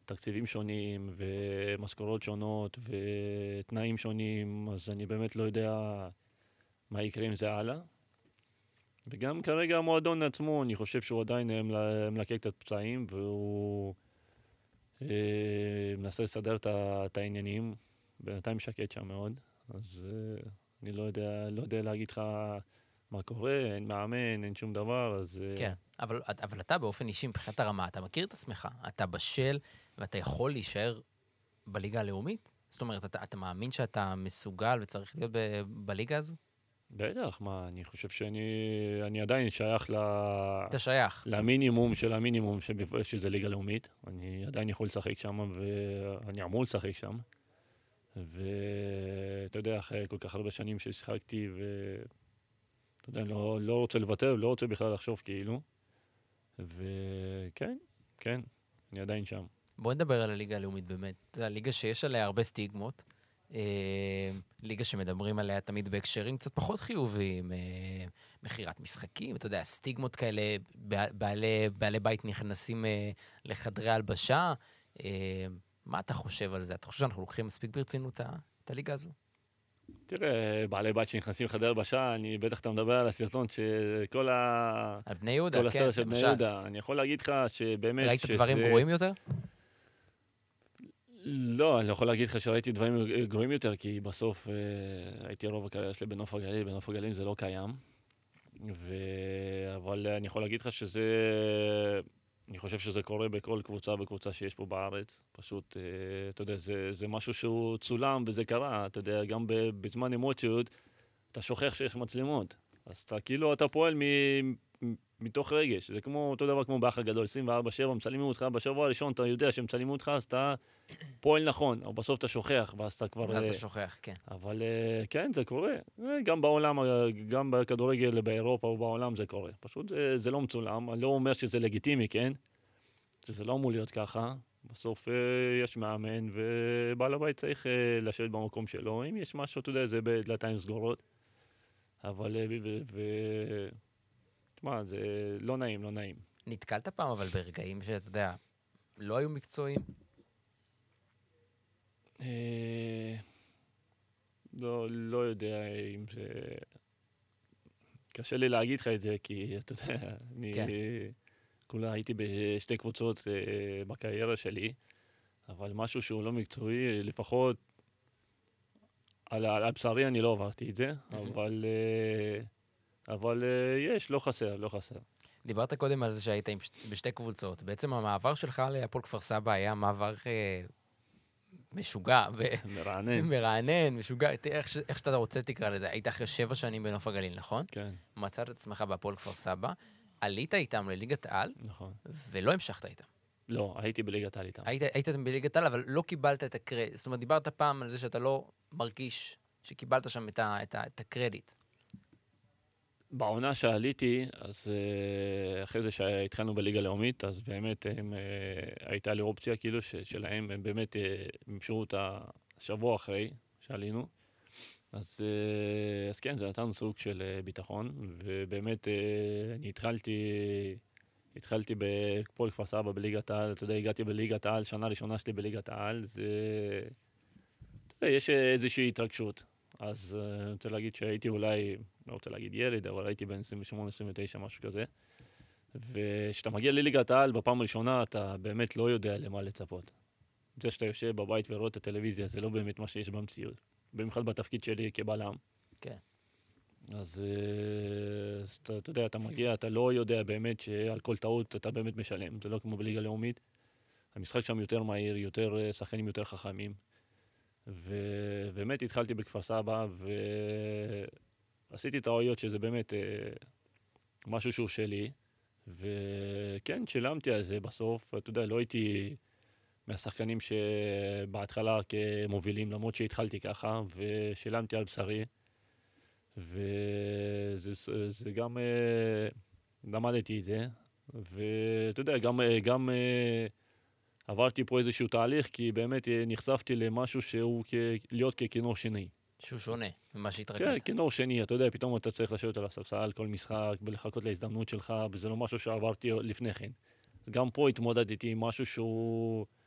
תקציבים שונים, ומשכורות שונות, ותנאים שונים, אז אני באמת לא יודע מה יקרה עם זה הלאה. וגם כרגע המועדון עצמו, אני חושב שהוא עדיין מלקק את הפצעים, והוא מנסה לסדר את העניינים, בינתיים שקט שם מאוד, אז אני לא יודע להגיד לך מה קורה, אין מאמן, אין שום דבר, אז... כן, אבל אתה באופן אישי, מבחינת הרמה, אתה מכיר את עצמך, אתה בשל, ואתה יכול להישאר בליגה הלאומית? זאת אומרת, אתה מאמין שאתה מסוגל וצריך להיות בליגה הזו? בטח, מה, אני חושב שאני עדיין שייך אתה שייך. למינימום של המינימום שזה ליגה לאומית. אני עדיין יכול לשחק שם, ואני אמור לשחק שם. ואתה יודע, אחרי כל כך הרבה שנים ששיחקתי, ואתה יודע, לא רוצה לוותר, לא רוצה בכלל לחשוב כאילו. וכן, כן, אני עדיין שם. בוא נדבר על הליגה הלאומית באמת. זו הליגה שיש עליה הרבה סטיגמות. ליגה שמדברים עליה תמיד בהקשרים קצת פחות חיוביים. מכירת משחקים, אתה יודע, סטיגמות כאלה, בעלי בית נכנסים לחדרי הלבשה. מה אתה חושב על זה? אתה חושב שאנחנו לוקחים מספיק ברצינות את הליגה הזו? תראה, בעלי בית שנכנסים לחדר הלבשה, בטח אתה מדבר על הסרטון שכל על בני יהודה, כל כן, הסרט של בני למשל. יהודה. אני יכול להגיד לך שבאמת ראית דברים גרועים יותר? לא, אני לא יכול להגיד לך שראיתי דברים גרועים יותר, כי בסוף הייתי רוב הקריירה שלי בנוף הגליל, בנוף הגליל זה לא קיים. אבל אני יכול להגיד לך אני חושב שזה קורה בכל קבוצה וקבוצה שיש פה בארץ. פשוט, אתה יודע, זה משהו שהוא צולם וזה קרה. אתה יודע, גם בזמן אמוציות, אתה שוכח שיש מצלמות. אז אתה פועל מתוך רגש. זה כמו, אותו דבר כמו באח הגדול, 24/7, מצלמים אותך, בשבוע הראשון אתה יודע שמצלמים אותך, אז אתה פועל נכון, אבל בסוף אתה שוכח, ואז אתה כבר... ואז אתה שוכח, כן. אבל כן, זה קורה. גם בעולם, גם בכדורגל באירופה ובעולם זה קורה. פשוט זה לא מצולם, אני לא אומר שזה לגיטימי, כן? שזה לא אמור להיות ככה. בסוף יש מאמן, ובעל הבית צריך לשבת במקום שלו. אם יש משהו, אתה יודע, זה בדלתיים סגורות. אבל, תשמע, זה לא נעים, לא נעים. נתקלת פעם, אבל ברגעים שאתה יודע, לא היו מקצועיים? לא יודע אם זה... קשה לי להגיד לך את זה, כי אתה יודע, אני כולה הייתי בשתי קבוצות בקריירה שלי, אבל משהו שהוא לא מקצועי, לפחות על בשרי אני לא עברתי את זה, אבל יש, לא חסר, לא חסר. דיברת קודם על זה שהיית בשתי קבוצות. בעצם המעבר שלך להפועל כפר סבא היה מעבר משוגע. מרענן. מרענן, משוגע. איך שאתה רוצה תקרא לזה. היית אחרי 7 שנים בנוף הגליל, נכון? כן. מצאת את עצמך בהפועל כפר סבא, עלית איתם לליגת העל, נכון. ולא המשכת איתם. לא, הייתי בליגת העל איתם. היית בליגת העל, אבל לא קיבלת את הקרדיט. זאת אומרת, דיברת פעם על זה שאתה לא מרגיש שקיבלת שם את הקרדיט. בעונה שעליתי, אז אחרי זה שהתחלנו בליגה לאומית, אז באמת הייתה לי אופציה כאילו שלהם, הם באמת המשכו אותה שבוע אחרי שעלינו. אז כן, זה נתן סוג של ביטחון, ובאמת אני התחלתי בפועל כפר סבא בליגת העל, אתה יודע, הגעתי בליגת העל, שנה ראשונה שלי בליגת העל, אתה יודע, יש איזושהי התרגשות. אז אני רוצה להגיד שהייתי אולי, לא רוצה להגיד ילד, אבל הייתי בין 28-29, משהו כזה. וכשאתה מגיע לליגת העל בפעם הראשונה, אתה באמת לא יודע למה לצפות. זה שאתה יושב בבית ורואה את הטלוויזיה, זה לא באמת מה שיש במציאות. במיוחד בתפקיד שלי כבלם. כן. אז אתה יודע, אתה מגיע, אתה לא יודע באמת שעל כל טעות אתה באמת משלם. זה לא כמו בליגה לאומית. המשחק שם יותר מהיר, יותר שחקנים יותר חכמים. ובאמת התחלתי בכפר סבא, ועשיתי טעויות שזה באמת משהו שהוא שלי. וכן, שילמתי על זה בסוף. אתה יודע, לא הייתי מהשחקנים שבהתחלה כמובילים, למרות שהתחלתי ככה, ושילמתי על בשרי. וזה גם למדתי את זה. ואתה יודע, גם עברתי פה איזשהו תהליך, כי באמת נחשפתי למשהו שהוא להיות ככינור שני. שהוא שונה ממה שהתרגלת. כן, כינור שני, אתה יודע, פתאום אתה צריך לשבת על הספסל כל משחק ולחכות להזדמנות שלך, וזה לא משהו שעברתי לפני כן. גם פה התמודדתי עם משהו שהוא